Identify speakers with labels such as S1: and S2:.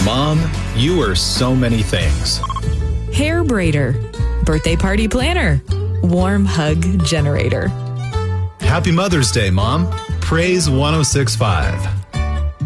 S1: Mom, you are so many things.
S2: Hair braider, birthday party planner, warm hug generator.
S1: Happy Mother's Day, Mom. Praise 106.5.